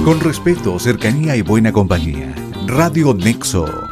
Con respeto, cercanía y buena compañía. Radio Nexo.